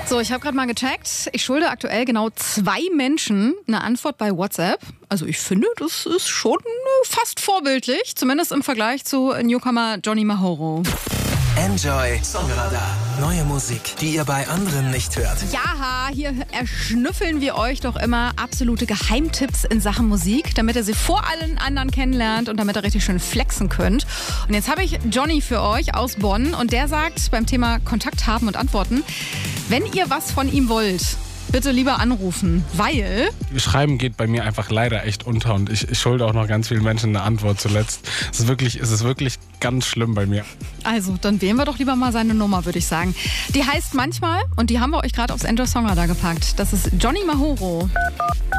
So, ich habe gerade mal gecheckt. Ich schulde aktuell genau 2 Menschen eine Antwort bei WhatsApp. Also ich finde, das ist schon fast vorbildlich. Zumindest im Vergleich zu Newcomer Johnny Mahoro. Enjoy Songradar. Neue Musik, die ihr bei anderen nicht hört. Ja, hier erschnüffeln wir euch doch immer absolute Geheimtipps in Sachen Musik, damit ihr sie vor allen anderen kennenlernt und damit ihr richtig schön flexen könnt. Und jetzt habe ich Johnny für euch aus Bonn und der sagt beim Thema Kontakt haben und antworten, wenn ihr was von ihm wollt, bitte lieber anrufen, weil... Schreiben geht bei mir einfach leider echt unter und ich schulde auch noch ganz vielen Menschen eine Antwort zuletzt. Es ist wirklich ganz schlimm bei mir. Also, dann wählen wir doch lieber mal seine Nummer, würde ich sagen. Die heißt manchmal, und die haben wir euch gerade aufs Enjoy Songradar gepackt, das ist Johnny Mahoro.